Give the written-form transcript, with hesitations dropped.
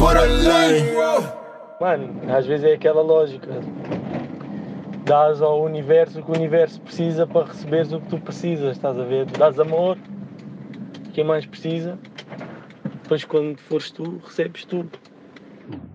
por além. Mano, às vezes é aquela lógica. Dás ao universo o que o universo precisa para receberes o que tu precisas, estás a ver? Dás amor, quem mais precisa, depois quando fores tu, recebes tudo.